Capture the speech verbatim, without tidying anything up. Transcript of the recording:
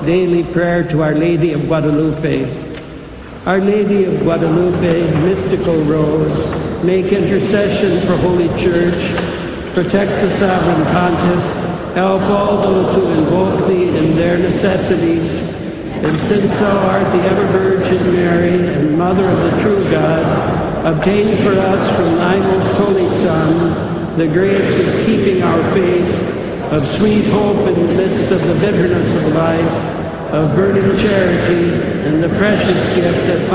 daily prayer to Our Lady of Guadalupe. Our Lady of Guadalupe, mystical rose, make intercession for Holy Church, protect the Sovereign Pontiff, help all those who invoke thee in their necessities, and since thou art the ever-Virgin Mary and Mother of the true God, obtain for us from thy most holy Son the grace of keeping our faith, of sweet hope in the midst of the bitterness of life, of burning charity, and the precious gift that